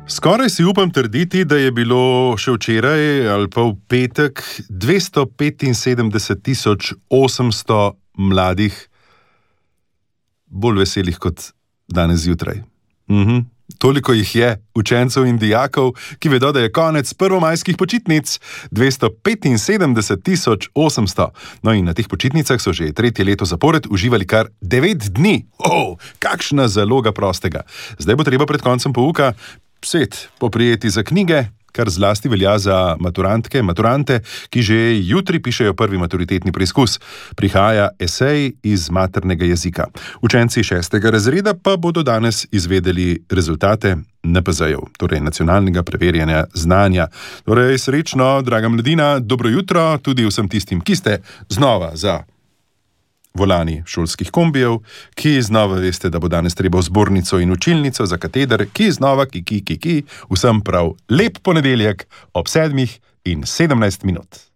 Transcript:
Skoraj si upam trditi, da je bilo še včeraj ali pa v petek 275.800 mladih bolj veselih kot danes zjutraj. Toliko jih je, učencev in dijakov, ki vedo, da je konec prvomajskih počitnic. 275.800. No in na teh počitnicah so že tretje leto zapored uživali kar 9 dni. Kakšna zaloga prostega. Zdaj bo treba pred koncem pouka svet poprijeti za knjige, kar zlasti velja za maturante, ki že jutri pišejo prvi maturitetni preizkus. Prihaja esej iz maternega jezika. Učenci 6. razreda pa bodo danes izvedeli rezultate NPZ-jev, torej nacionalnega preverjanja znanja. Torej srečno, draga mladina, dobro jutro tudi vsem tistim, ki ste znova za volani šolskih kombijev, ki znova veste, da bo danes treba v zbornico in učilnico za kateder, ki znova vsem prav lep ponedeljek ob 7:17.